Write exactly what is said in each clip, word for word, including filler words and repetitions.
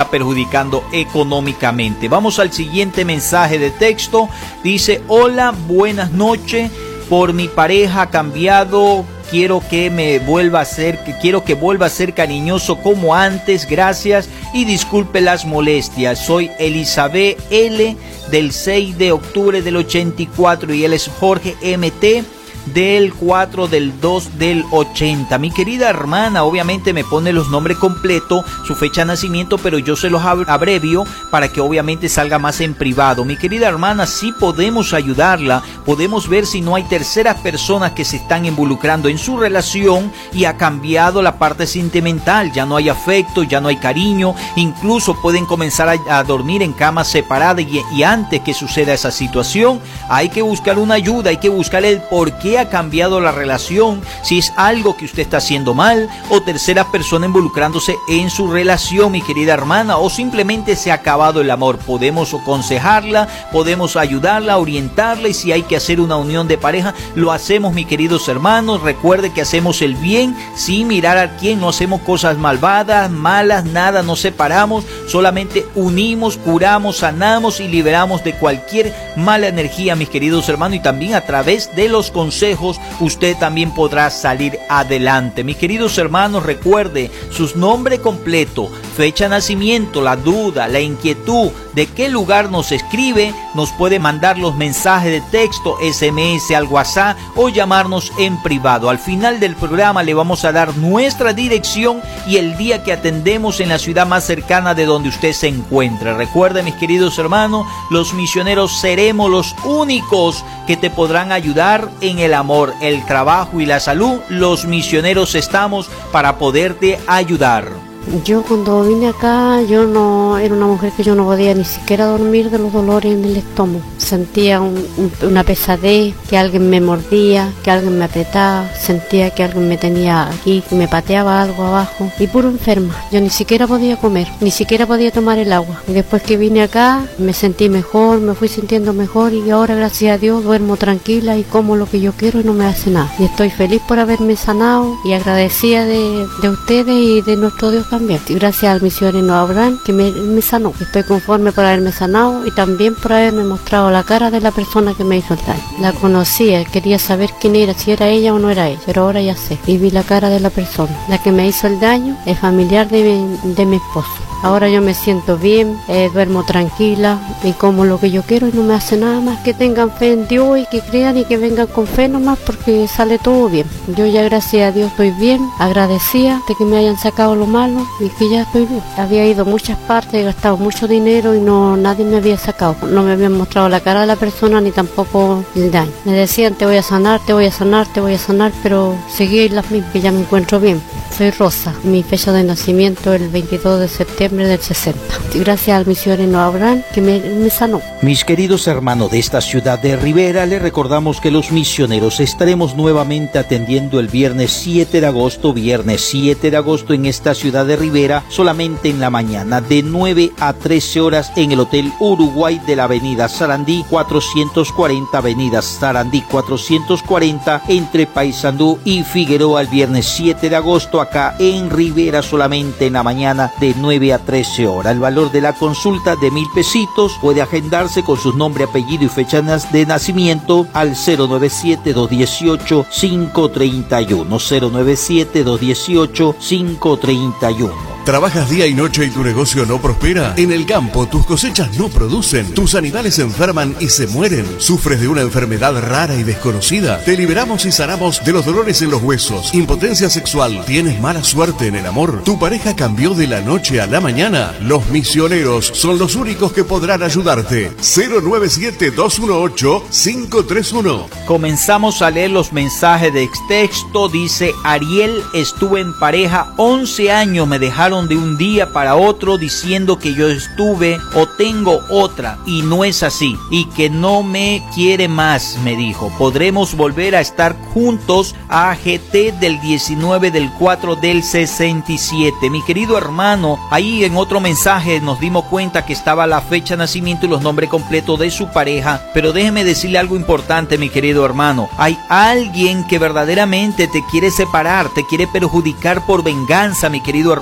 perjudicando económicamente. Vamos al siguiente mensaje de texto. Dice: hola, buenas noches. Por mi pareja ha cambiado. Quiero que me vuelva a ser, que quiero que vuelva a ser cariñoso como antes. Gracias y disculpe las molestias. Soy Elizabeth L. del seis de octubre del ochenta y cuatro y él es Jorge M T del cuatro del dos del ochenta. Mi querida hermana, obviamente me pone los nombres completos, su fecha de nacimiento, pero yo se los abrevio para que obviamente salga más en privado. Mi querida hermana, sí podemos ayudarla, podemos ver si no hay terceras personas que se están involucrando en su relación y ha cambiado la parte sentimental, ya no hay afecto, ya no hay cariño, incluso pueden comenzar a, a dormir en camas separadas y, y antes que suceda esa situación hay que buscar una ayuda, hay que buscar el por qué ha cambiado la relación, si es algo que usted está haciendo mal o terceras personas involucrándose en su relación, mi querida hermana, o simplemente se ha acabado el amor. Podemos aconsejarla, podemos ayudarla, orientarla, y si hay que hacer una unión de pareja, lo hacemos, mis queridos hermanos. Recuerde que hacemos el bien sin mirar a quién, no hacemos cosas malvadas, malas, nada, nos separamos, solamente unimos, curamos, sanamos y liberamos de cualquier mala energía, mis queridos hermanos, y también a través de los consejos usted también podrá salir adelante. Mis queridos hermanos, recuerde sus nombres completos, fecha de nacimiento, la duda, la inquietud, de qué lugar nos escribe, nos puede mandar los mensajes de texto, S M S al WhatsApp o llamarnos en privado. Al final del programa le vamos a dar nuestra dirección y el día que atendemos en la ciudad más cercana de donde usted se encuentre. Recuerde, mis queridos hermanos, los misioneros seremos los únicos que te podrán ayudar en el amor, el trabajo y la salud. Los misioneros estamos para poderte ayudar. Yo cuando vine acá, yo no era una mujer que yo no podía ni siquiera dormir de los dolores en el estómago. Sentía un, un, una pesadez, que alguien me mordía, que alguien me apretaba, sentía que alguien me tenía aquí, que me pateaba algo abajo, y puro enferma. Yo ni siquiera podía comer, ni siquiera podía tomar el agua. Y después que vine acá, me sentí mejor, me fui sintiendo mejor, y ahora, gracias a Dios, duermo tranquila y como lo que yo quiero y no me hace nada. Y estoy feliz por haberme sanado y agradecida de, de ustedes y de nuestro Dios también. Y gracias al misionero Abraham que me, me sanó. Estoy conforme por haberme sanado y también por haberme mostrado la cara de la persona que me hizo el daño. La conocía, quería saber quién era, si era ella o no era ella, pero ahora ya sé y vi la cara de la persona. La que me hizo el daño es familiar de mi, de mi esposo. Ahora yo me siento bien, eh, duermo tranquila y como lo que yo quiero y no me hace nada más. Que tengan fe en Dios y que crean y que vengan con fe nomás, porque sale todo bien. Yo ya, gracias a Dios, estoy bien, agradecida de que me hayan sacado lo malo y que ya estoy bien. Había ido a muchas partes, he gastado mucho dinero y no nadie me había sacado. No me habían mostrado la cara de la persona ni tampoco el daño. Me decían: te voy a sanar, te voy a sanar, te voy a sanar, pero seguí las mismas, que ya me encuentro bien. Soy Rosa, mi fecha de nacimiento es el veintidós de septiembre del sesenta. Y gracias al misionero Abraham que me, me sanó. Mis queridos hermanos de esta ciudad de Rivera, les recordamos que los misioneros estaremos nuevamente atendiendo el viernes siete de agosto, viernes siete de agosto en esta ciudad de Rivera, solamente en la mañana, de nueve a trece horas en el Hotel Uruguay de la avenida Sarandí cuatrocientos cuarenta, avenida Sarandí cuatrocientos cuarenta, entre Paysandú y Figueroa, el viernes siete de agosto, acá en Rivera, solamente en la mañana de nueve a trece horas. El valor de la consulta de mil pesitos. Puede agendarse con su nombre, apellido y fecha de nacimiento al cero nueve siete, dos uno ocho, cinco tres uno, cero nueve siete, dos uno ocho, cinco tres uno. ¿Trabajas día y noche y tu negocio no prospera? En el campo tus cosechas no producen, tus animales se enferman y se mueren. ¿Sufres de una enfermedad rara y desconocida? Te liberamos y sanamos de los dolores en los huesos, impotencia sexual, tienes mala suerte en el amor, tu pareja cambió de la noche a la mañana. Los misioneros son los únicos que podrán ayudarte. cero nueve siete, dos uno ocho, cinco tres uno. Comenzamos a leer los mensajes de texto. Dice Ariel: estuve en pareja once años, me dejaron de un día para otro diciendo que yo estuve o tengo otra y no es así y que no me quiere más, me dijo. Podremos volver a estar juntos. A G T del diecinueve del cuatro del sesenta y siete. Mi querido hermano, ahí en otro mensaje nos dimos cuenta que estaba la fecha de nacimiento y los nombres completos de su pareja, pero déjeme decirle algo importante, mi querido hermano. Hay alguien que verdaderamente te quiere separar, te quiere perjudicar por venganza, mi querido hermano.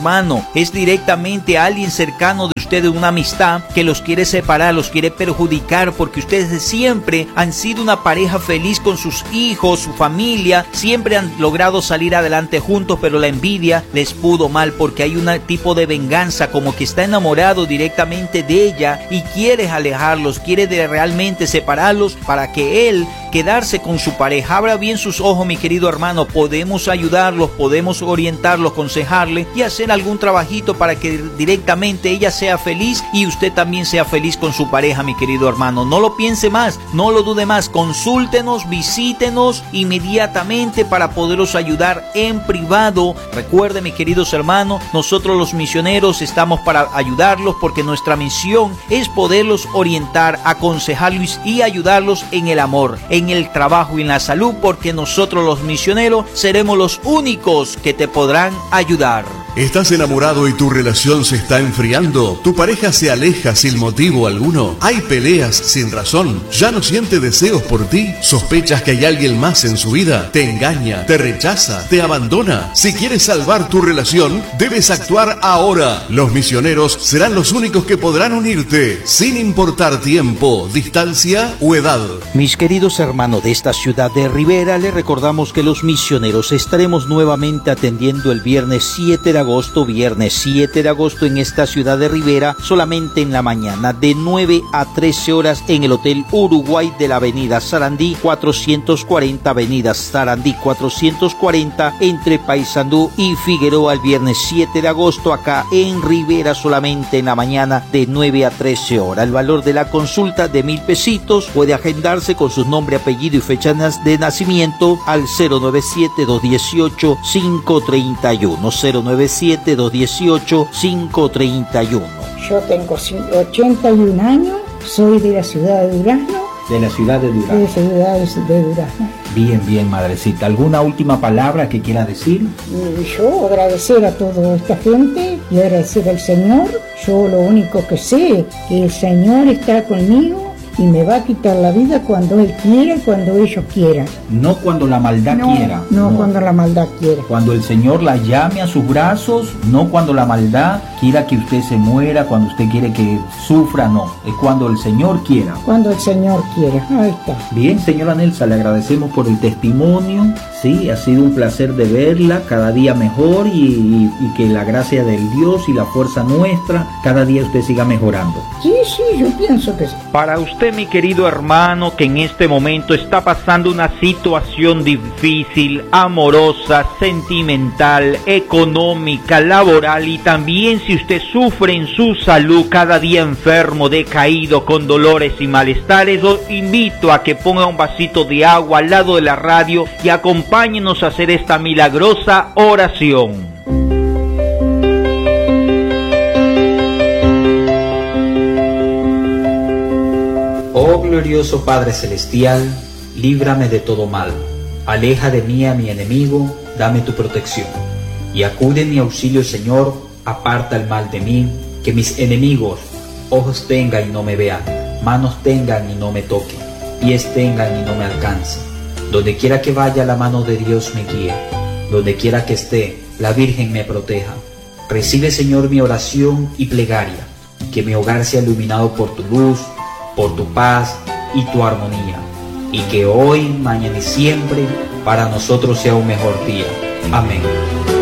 es directamente a alguien cercano de ustedes, una amistad que los quiere separar, los quiere perjudicar, porque ustedes siempre han sido una pareja feliz con sus hijos, su familia, siempre han logrado salir adelante juntos, pero la envidia les pudo mal porque hay un tipo de venganza, como que está enamorado directamente de ella y quiere alejarlos, quiere de realmente separarlos para que él quedarse con su pareja. Abra bien sus ojos, mi querido hermano, podemos ayudarlos, podemos orientarlos, aconsejarle y hacer algún trabajito para que directamente ella sea feliz y usted también sea feliz con su pareja, mi querido hermano. No lo piense más, no lo dude más, consúltenos, visítenos inmediatamente para poderlos ayudar en privado. Recuerde, mis queridos hermanos, nosotros los misioneros estamos para ayudarlos porque nuestra misión es poderlos orientar, aconsejarlos y ayudarlos en el amor, en el trabajo y en la salud, porque nosotros los misioneros seremos los únicos que te podrán ayudar. ¿Estás enamorado y tu relación se está enfriando? ¿Tu pareja se aleja sin motivo alguno? ¿Hay peleas sin razón? ¿Ya no siente deseos por ti? ¿Sospechas que hay alguien más en su vida? ¿Te engaña? ¿Te rechaza? ¿Te abandona? Si quieres salvar tu relación, debes actuar ahora. Los misioneros serán los únicos que podrán unirte, sin importar tiempo, distancia o edad. Mis queridos hermanos de esta ciudad de Rivera, les recordamos que los misioneros estaremos nuevamente atendiendo el viernes siete de agosto, viernes siete de agosto en esta ciudad de Rivera, solamente en la mañana, de nueve a trece horas en el Hotel Uruguay de la avenida Sarandí cuatrocientos cuarenta, avenida Sarandí cuatrocientos cuarenta, entre Paysandú y Figueroa, el viernes siete de agosto acá en Rivera, solamente en la mañana de nueve a trece horas. El valor de la consulta de mil pesitos, puede agendarse con su nombre, apellido y fecha de nacimiento al cero nueve siete, dos uno ocho, cinco tres uno, cero nueve siete, dos uno ocho, cinco tres uno. Yo tengo ochenta y un años, soy de la ciudad de Durazno. De la ciudad de Durazno. De la ciudad de Durazno. Bien, bien, madrecita. ¿Alguna última palabra que quiera decir? Yo agradecer a toda esta gente y agradecer al Señor. Yo lo único que sé es que el Señor está conmigo y me va a quitar la vida cuando Él quiera y cuando ellos quieran. No cuando la maldad no, quiera. No, no, cuando la maldad quiera. Cuando el Señor la llame a sus brazos, no cuando la maldad quiera que usted se muera, cuando usted quiere que sufra, no. Es cuando el Señor quiera. Cuando el Señor quiera. Ahí está. Bien, señora Nelsa, le agradecemos por el testimonio. Sí, ha sido un placer de verla cada día mejor y, y, y que la gracia del Dios y la fuerza nuestra, cada día usted siga mejorando. Sí, sí, yo pienso que sí. Para usted, mi querido hermano, que en este momento está pasando una situación difícil, amorosa, sentimental, económica, laboral, y también si usted sufre en su salud, cada día enfermo, decaído, con dolores y malestares, lo invito a que ponga un vasito de agua al lado de la radio y acompáñenos a hacer esta milagrosa oración. Oh glorioso Padre Celestial, líbrame de todo mal, aleja de mí a mi enemigo, dame tu protección, y acude en mi auxilio, Señor, aparta el mal de mí, que mis enemigos ojos tengan y no me vean, manos tengan y no me toquen, pies tengan y no me alcancen. Donde quiera que vaya, la mano de Dios me guíe, donde quiera que esté, la Virgen me proteja. Recibe, Señor, mi oración y plegaria, que mi hogar sea iluminado por tu luz, por tu paz y tu armonía, y que hoy, mañana y siempre para nosotros sea un mejor día. Amén.